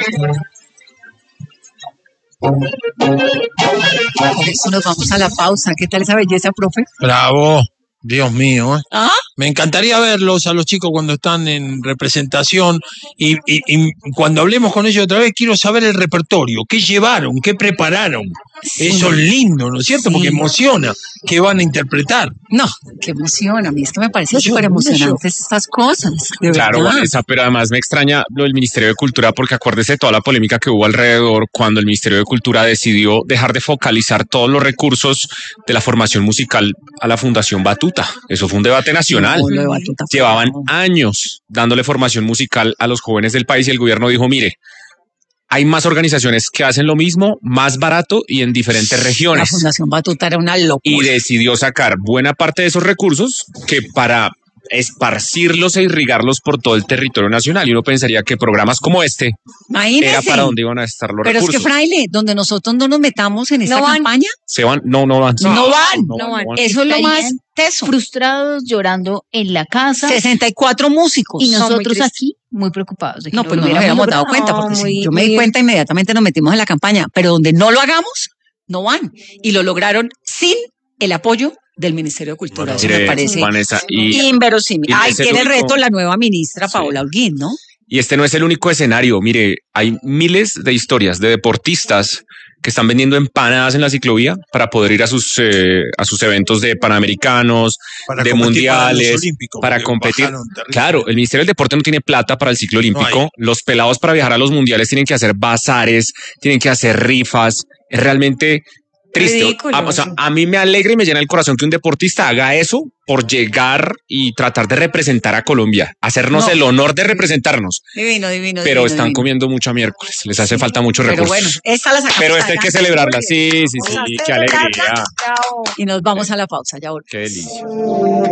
Por eso nos vamos a la pausa. ¿Qué tal esa belleza, profe? Bravo, Dios mío. ¿Ah? Me encantaría verlos a los chicos cuando están en representación y cuando hablemos con ellos otra vez quiero saber el repertorio, qué llevaron, qué prepararon. Sí. Eso es lindo, ¿no es cierto? Sí. Porque emociona qué van a interpretar. No, qué emoción. A mí es que me parecen Mucho, súper mucho. emocionantes estas cosas. De Claro, verdad. Vanessa, pero además me extraña lo del Ministerio de Cultura porque acuérdese de toda la polémica que hubo alrededor cuando el Ministerio de Cultura decidió dejar de focalizar todos los recursos de la formación musical a la Fundación Batuta. Eso fue un debate nacional. No, lo de Batuta fue Llevaban bravo. años dándole formación musical a los jóvenes del país y el gobierno dijo, mire, hay más organizaciones que hacen lo mismo, más barato y en diferentes La regiones. Fundación Batuta era una Y locura. decidió sacar buena parte de esos recursos que para esparcirlos e irrigarlos por todo el territorio nacional. Y uno pensaría que programas como este Imagínese. era para dónde iban a estar los Pero recursos. es que, Fraile, donde nosotros no nos metamos en esta No van. campaña, ¿Se van? No van. no van. No van. Eso es lo más Estarían teso. frustrados, llorando en la casa. 64 músicos. Y Son muy nosotros tristes. aquí muy preocupados. De que No, pues no lo nos habíamos dado hubiéramos cuenta, logrado. porque si Muy- yo me di muy- cuenta, inmediatamente nos metimos en la campaña, pero donde no lo hagamos, no van. Y lo lograron sin el apoyo del Ministerio de Cultura. Bueno, Eso me Mire, parece Vanessa, inverosímil. y Ahí ese tiene el único- reto la nueva ministra Sí. Paola Holguín, ¿no? y este no es el único escenario. Mire, hay miles de historias de deportistas que están vendiendo empanadas en la ciclovía para poder ir a sus eventos de panamericanos, Para de competir para los mundiales, Olímpicos, para porque competir. bajaron terrible. Claro, el Ministerio del Deporte no tiene plata para el ciclo olímpico. No hay. Los pelados para viajar a los mundiales tienen que hacer bazares, tienen que hacer rifas. Es realmente triste. Ridículo. O sea, a mí me alegra y me llena el corazón que un deportista haga eso por llegar y tratar de representar a Colombia, hacernos No. el honor de representarnos. Divino, divino. Pero divino, están divino. comiendo mucho miércoles, les hace falta muchos Pero bueno, recursos. esta la sacamos. Pero esta hay que adelante. celebrarla, sí, Vamos a qué alegría, Chao. Y nos vamos a la pausa, ya volvemos. qué delicia.